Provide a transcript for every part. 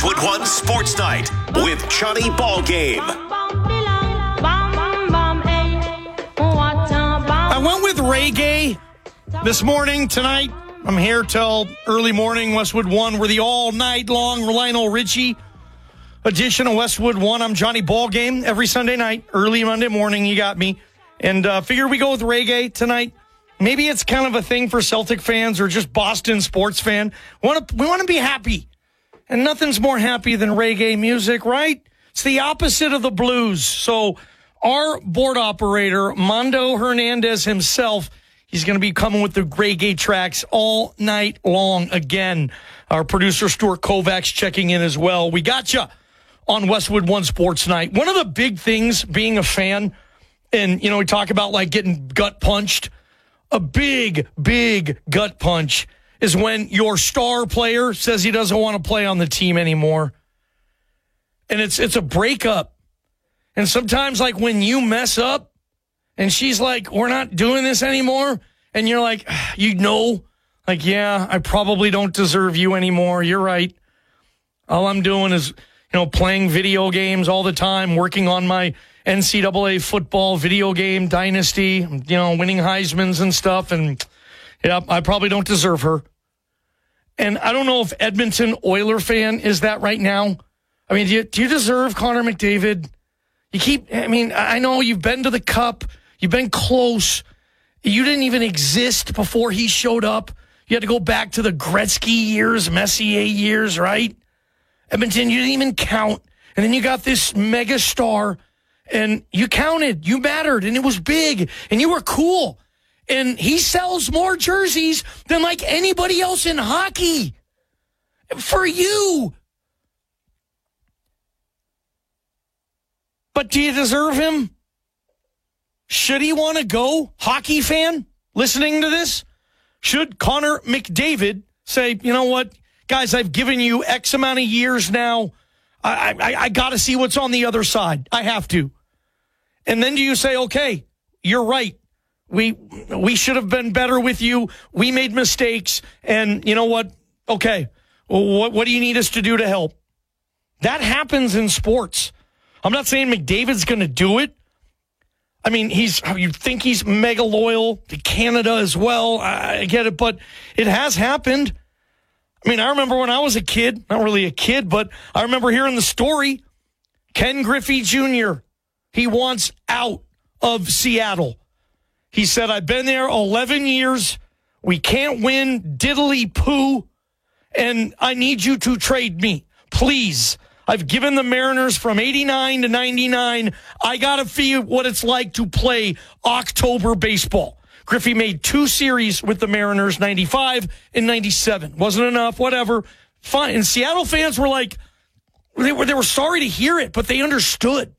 Westwood One Sports Night with Johnny Ballgame. I went with reggae this morning, tonight. I'm here till early morning. Westwood One. We're the all night long Lionel Richie edition of Westwood One. I'm Johnny Ballgame every Sunday night, early Monday morning. You got me. And figured we go with reggae tonight. Maybe it's kind of a thing for Celtic fans or just Boston sports fan. We want to be happy. And nothing's more happy than reggae music, right? It's the opposite of the blues. So our board operator, Mondo Hernandez himself, he's going to be coming with the reggae tracks all night long again. Our producer, Stuart Kovacs, checking in as well. We got you on Westwood One Sports Night. One of the big things being a fan, and, we talk about like getting gut punched. A big, big gut punch is when your star player says he doesn't want to play on the team anymore. And it's a breakup. And sometimes, like, when you mess up and she's like, we're not doing this anymore, and you're like, yeah, I probably don't deserve you anymore. You're right. All I'm doing is, playing video games all the time, working on my NCAA football video game dynasty, winning Heismans and stuff. And, I probably don't deserve her. And I don't know if Edmonton Oiler fan is that right now. I mean, do you deserve Connor McDavid? I know you've been to the Cup. You've been close. You didn't even exist before he showed up. You had to go back to the Gretzky years, Messier years, right? Edmonton, you didn't even count. And then you got this mega star, and you counted. You mattered, and it was big, and you were cool. And he sells more jerseys than like anybody else in hockey. For you. But do you deserve him? Should he want to go? Hockey fan listening to this? Should Connor McDavid say, you know what, guys, I've given you X amount of years now. I got to see what's on the other side. I have to. And then do you say, okay, you're right. We should have been better with you. We made mistakes. And you know what? Okay. Well, what do you need us to do to help? That happens in sports. I'm not saying McDavid's going to do it. I mean, you think he's mega loyal to Canada as well. I get it, but it has happened. I mean, I remember when I was a kid, not really a kid, but I remember hearing the story. Ken Griffey Jr., he wants out of Seattle. He said, I've been there 11 years. We can't win diddly poo, and I need you to trade me. Please. I've given the Mariners from 89 to 99. I got to feel what it's like to play October baseball. Griffey made 2 series with the Mariners, 95 and 97. Wasn't enough, whatever. Fine. And Seattle fans were like, they were sorry to hear it, but they understood.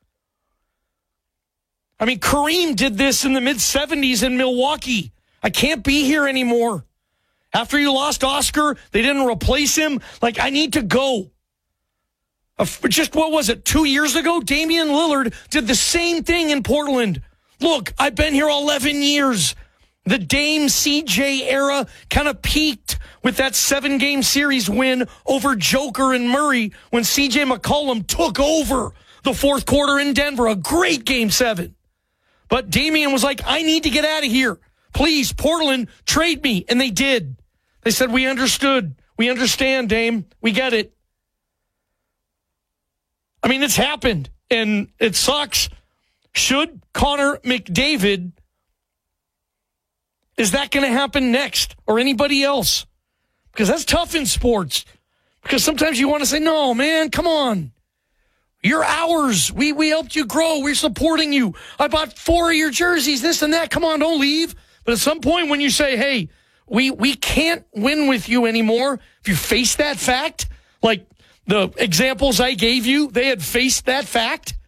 I mean, Kareem did this in the mid-70s in Milwaukee. I can't be here anymore. After you lost Oscar, they didn't replace him. Like, I need to go. Just, what was it, 2 years ago? Damian Lillard did the same thing in Portland. Look, I've been here 11 years. The Dame CJ era kind of peaked with that 7-game series win over Joker and Murray when CJ McCollum took over the fourth quarter in Denver. A great Game 7. But Damian was like, I need to get out of here. Please, Portland, trade me. And they did. They said, we understood. We understand, Dame. We get it. I mean, it's happened, and it sucks. Should Connor McDavid, is that going to happen next, or anybody else? Because that's tough in sports. Because sometimes you want to say, no, man, come on. You're ours. We helped you grow. We're supporting you. I bought 4 of your jerseys, this and that. Come on, don't leave. But at some point when you say, hey, we can't win with you anymore, if you face that fact, like the examples I gave you, they had faced that fact,